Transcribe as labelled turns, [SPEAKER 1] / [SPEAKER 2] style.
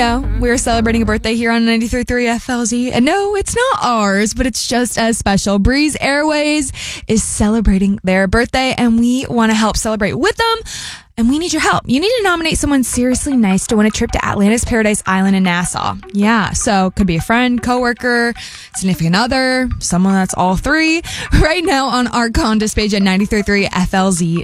[SPEAKER 1] know, we're celebrating a birthday here on 93.3 FLZ. And no, it's not ours, but it's just as special. Breeze Airways is celebrating their birthday, and we want to help celebrate with them. And we need your help. You need to nominate someone seriously nice to win a trip to Atlantis Paradise Island in Nassau. Yeah, so could be a friend, coworker, significant other, someone that's all three. Right now on our contest page at 93.3FLZ.